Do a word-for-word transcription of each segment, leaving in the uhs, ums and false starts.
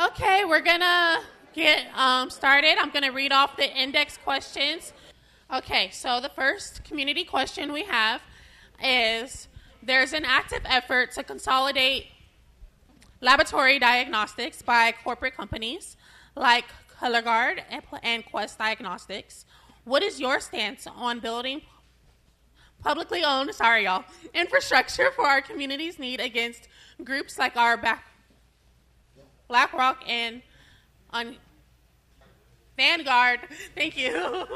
Okay, we're going to get um, started. I'm going to read off the index questions. Okay, so the first community question we have is, there's an active effort to consolidate laboratory diagnostics by corporate companies like ColorGuard and Quest Diagnostics. What is your stance on building publicly owned, sorry y'all, infrastructure for our community's need against groups like our back BlackRock and on Vanguard? Thank you.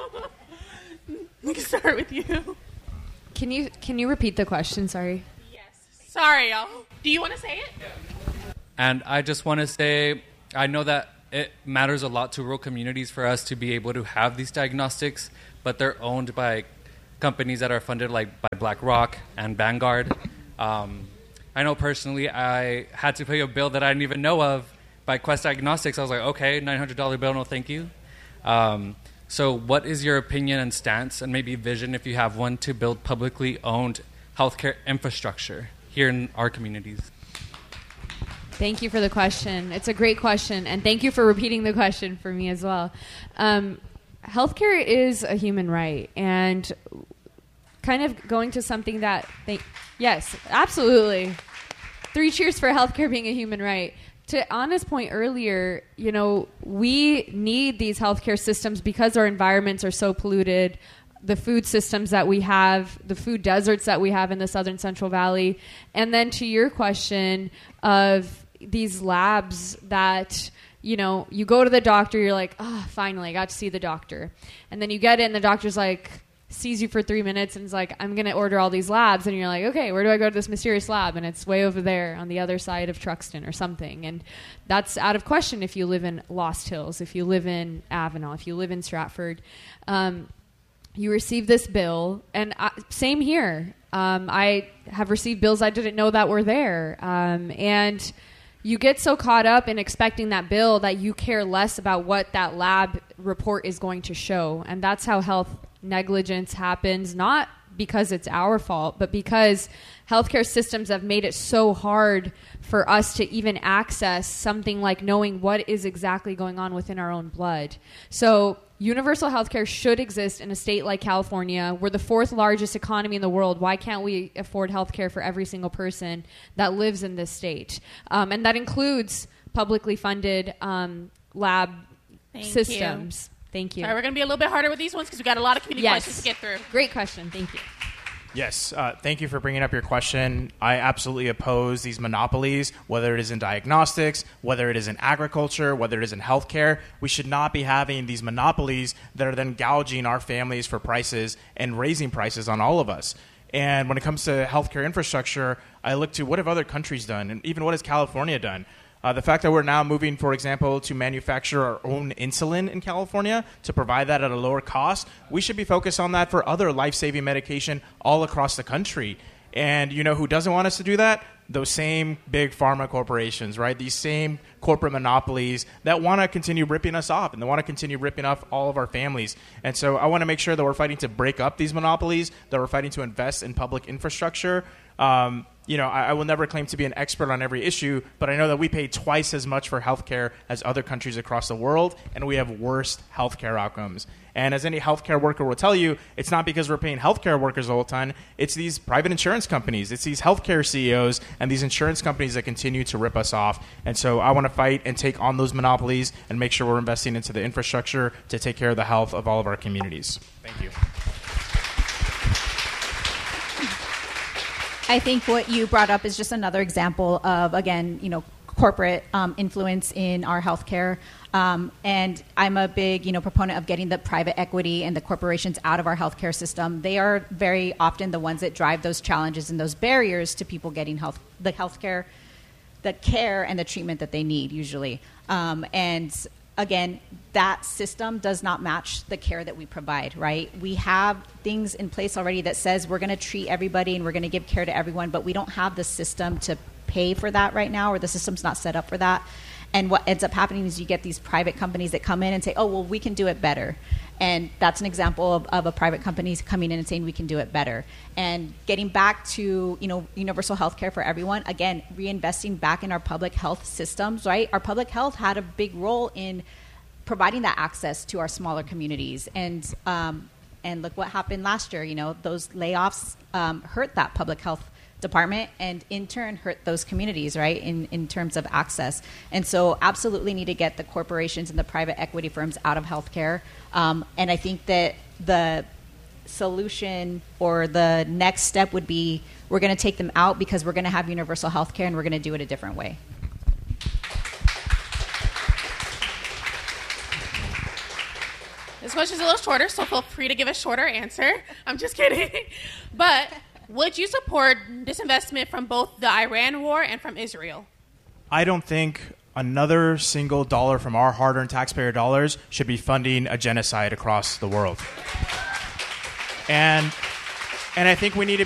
We can start with you. Can you can you repeat the question? Sorry. Yes. Sorry, y'all. Do you want to say it? And I just want to say, I know that it matters a lot to rural communities for us to be able to have these diagnostics, but they're owned by companies that are funded like by BlackRock and Vanguard. Um, I know personally I had to pay a bill that I didn't even know of by Quest Diagnostics. I was like, okay, nine hundred dollars bill, no thank you. Um, so what is your opinion and stance, and maybe vision if you have one, to build publicly owned healthcare infrastructure here in our communities? Thank you for the question. It's a great question, and thank you for repeating the question for me as well. Um, healthcare is a human right, and kind of going to something that, they, yes, absolutely. Three cheers for healthcare being a human right. To Anna's point earlier, you know, we need these healthcare systems because our environments are so polluted. The food systems that we have, the food deserts that we have in the Southern Central Valley. And then to your question of these labs that, you know, you go to the doctor, you're like, oh, finally, I got to see the doctor. And then you get in, and the doctor's like, sees you for three minutes and is like, I'm going to order all these labs. And you're like, okay, where do I go to this mysterious lab? And it's way over there on the other side of Truxton or something. And that's out of question if you live in Lost Hills, if you live in Avenel, if you live in Stratford. Um, you receive this bill, and I, same here. Um, I have received bills I didn't know that were there. Um, and you get so caught up in expecting that bill that you care less about what that lab report is going to show. And that's how health negligence happens, not because it's our fault, but because healthcare systems have made it so hard for us to even access something like knowing what is exactly going on within our own blood. So universal healthcare should exist in a state like California. We're the fourth largest economy in the world. Why can't we afford healthcare for every single person that lives in this state? Um, and that includes publicly funded um, lab Thank systems. You. Thank you. All right, we're going to be a little bit harder with these ones because we got a lot of community yes. questions to get through. Great question. Thank you. Yes, uh, thank you for bringing up your question. I absolutely oppose these monopolies, whether it is in diagnostics, whether it is in agriculture, whether it is in healthcare. We should not be having these monopolies that are then gouging our families for prices and raising prices on all of us. And when it comes to healthcare infrastructure, I look to what have other countries done, and even what has California done. Uh, the fact that we're now moving, for example, to manufacture our own insulin in California to provide that at a lower cost, we should be focused on that for other life-saving medication all across the country. And you know who doesn't want us to do that? Those same big pharma corporations, right? These same corporate monopolies that want to continue ripping us off, and they want to continue ripping off all of our families. And so I want to make sure that we're fighting to break up these monopolies, that we're fighting to invest in public infrastructure. Um, you know, I, I will never claim to be an expert on every issue, but I know that we pay twice as much for healthcare as other countries across the world, and we have worse healthcare outcomes. And as any healthcare worker will tell you, it's not because we're paying healthcare workers all the time. It's these private insurance companies. It's these healthcare C E Os and these insurance companies that continue to rip us off. And so I want to fight and take on those monopolies and make sure we're investing into the infrastructure to take care of the health of all of our communities. Thank you. I think what you brought up is just another example of, again, you know, corporate um, influence in our healthcare. Um, and I'm a big, you know, proponent of getting the private equity and the corporations out of our healthcare system. They are very often the ones that drive those challenges and those barriers to people getting health, the healthcare, the care and the treatment that they need usually. Um, and again, that system does not match the care that we provide, right? We have things in place already that says we're going to treat everybody and we're going to give care to everyone, but we don't have the system to pay for that right now, or the system's not set up for that. And what ends up happening is you get these private companies that come in and say, oh, well, we can do it better. And that's an example of, of a private company coming in and saying we can do it better. And getting back to, you know, universal health care for everyone, again, reinvesting back in our public health systems, right? Our public health had a big role in providing that access to our smaller communities. And um, and look what happened last year. You know, those layoffs um, hurt that public health department and in turn hurt those communities, right, in, in terms of access. And so absolutely need to get the corporations and the private equity firms out of healthcare. Um, and I think that the solution or the next step would be we're going to take them out because we're going to have universal healthcare and we're going to do it a different way. This question's a little shorter, so feel free to give a shorter answer. I'm just kidding. But would you support disinvestment from both the Iran war and from Israel? I don't think another single dollar from our hard-earned taxpayer dollars should be funding a genocide across the world. And and I think we need to